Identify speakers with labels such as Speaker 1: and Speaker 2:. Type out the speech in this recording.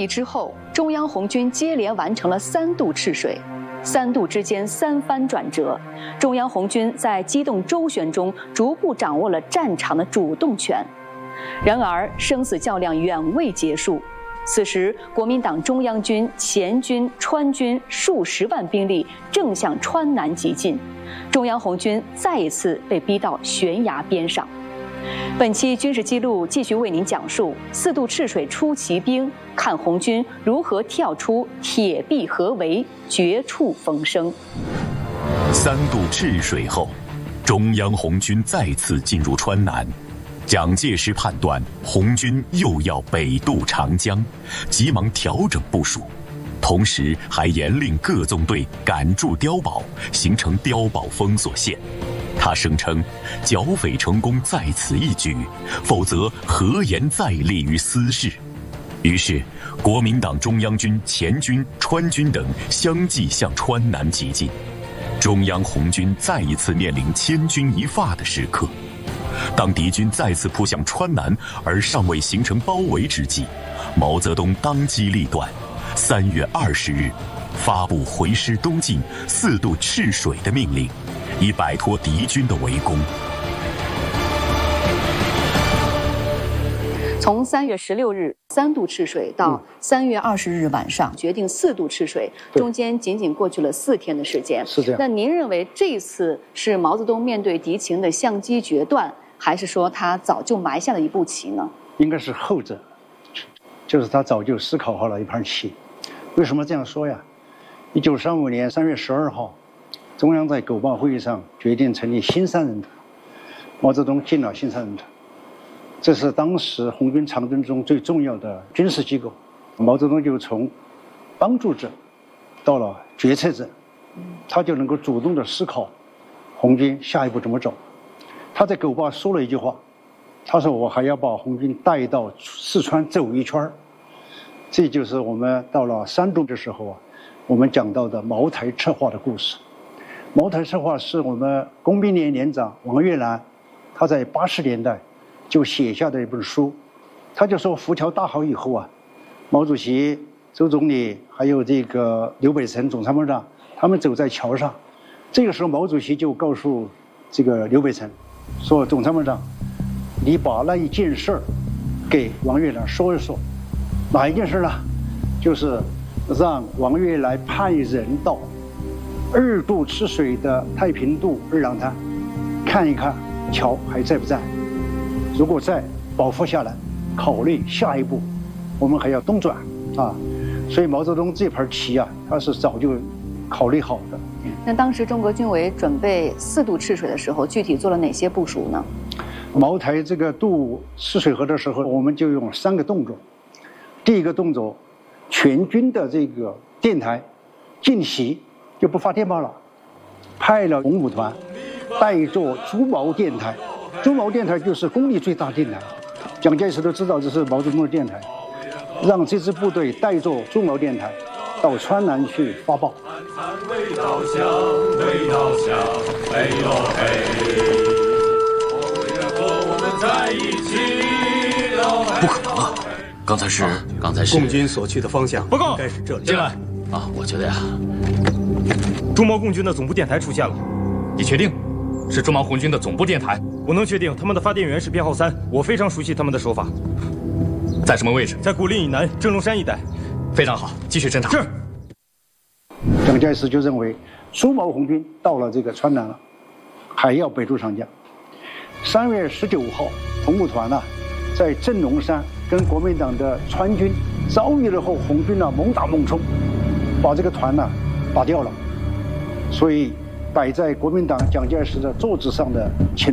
Speaker 1: 役之后，中央红军接连完成了3度赤水，3度之间3番转折，中央红军在机动周旋中逐步掌握了战场的主动权。然而，生死较量远未结束。此时，国民党中央军、黔军、川军数十万兵力正向川南急进，中央红军再一次被逼到悬崖边上。本期军事记录继续为您讲述4度赤水出奇兵，看红军如何跳出铁壁合围，绝处逢生。
Speaker 2: 3度赤水后，中央红军再次进入川南。蒋介石判断红军又要北渡长江，急忙调整部署，同时还严令各纵队赶驻碉堡，形成碉堡封锁线。他声称，剿匪成功在此一举，否则何言再立于私事。于是，国民党中央军、黔军、川军等相继向川南急进，中央红军再一次面临千钧一发的时刻。当敌军再次扑向川南而尚未形成包围之际，毛泽东当机立断，3月20日发布回师东进4度赤水的命令，以摆脱敌军的围攻。
Speaker 1: 从3月16日3度赤水到3月20日晚上决定4度赤水，中间仅仅过去了4天的时间。
Speaker 3: 是这样。
Speaker 1: 那您认为这次是毛泽东面对敌情的相机决断，还是说他早就埋下了一步棋呢？
Speaker 3: 应该是后者，就是他早就思考好了一盘棋。为什么这样说呀？1935年3月12号，中央在狗报会议上决定成立新3人团，毛泽东进了新3人团。这是当时红军长征中最重要的军事机构，毛泽东就从帮助者到了决策者，他就能够主动的思考红军下一步怎么走。他在狗报说了一句话，他说我还要把红军带到四川走一圈。这就是我们到了3度的时候我们讲到的茅台策划的故事。茅台策划是我们工兵连连长王岳兰，他在80年代就写下的一本书。他就说浮桥搭好以后毛主席、周总理还有这个刘北辰总参谋长，他们走在桥上。这个时候毛主席就告诉这个刘北辰说，总参谋长，你把那一件事给王岳兰说一说。哪一件事呢？就是让王岳来派人到2度赤水的太平渡二郎滩看一看桥还在不在，如果在，保护下来，考虑下一步我们还要东转所以毛泽东这盘棋他是早就考虑好的。
Speaker 1: 那当时中国军委准备4度赤水的时候，具体做了哪些部署呢？
Speaker 3: 茅台这个渡赤水河的时候，我们就用3个动作。第一个动作，全军的这个电台进袭，就不发电报了，派了红五团带着朱毛电台。朱毛电台就是功率最大的电台，蒋介石都知道这是毛泽东的电台，让这支部队带着朱毛电台到川南去发报。
Speaker 4: 味道香，味道香，哎呦嘿，和我们在一起了。
Speaker 5: 不可能啊！刚才是
Speaker 6: 共军所去的方向，
Speaker 7: 报告，
Speaker 6: 应该是这里。
Speaker 7: 进来
Speaker 5: 啊！我觉得
Speaker 7: 中毛共军的总部电台出现了。
Speaker 5: 你确定是中毛红军的总部电台？
Speaker 7: 我能确定他们的发电源是编号3，我非常熟悉他们的手法。
Speaker 5: 在什么位置？
Speaker 7: 在古蔺以南正龙山一带。
Speaker 5: 非常好，继续侦查。
Speaker 7: 是。
Speaker 3: 蒋介石就认为朱毛红军到了这个川南了，还要北渡长江。3月19号，红五团在正龙山跟国民党的川军遭遇了后，红军猛打猛冲，把这个团打掉了。所以摆在国民党蒋介石的桌子上的